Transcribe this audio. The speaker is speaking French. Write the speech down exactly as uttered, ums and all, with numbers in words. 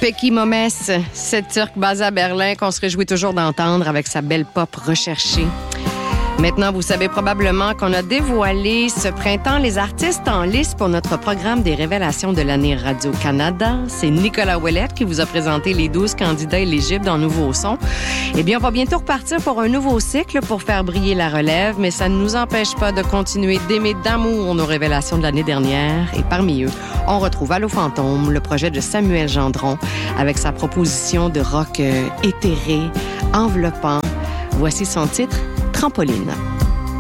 Pecky Momes, cette Turque basée à Berlin qu'on se réjouit toujours d'entendre avec sa belle pop recherchée. Maintenant, vous savez probablement qu'on a dévoilé ce printemps les artistes en lice pour notre programme des révélations de l'année Radio-Canada. C'est Nicolas Ouellette qui vous a présenté les douze candidats éligibles dans Nouveau Son. Eh bien, on va bientôt repartir pour un nouveau cycle pour faire briller la relève, mais ça ne nous empêche pas de continuer d'aimer d'amour nos révélations de l'année dernière. Et parmi eux, on retrouve Allô Fantôme, le projet de Samuel Gendron, avec sa proposition de rock euh, éthéré, enveloppant. Voici son titre, Trampoline.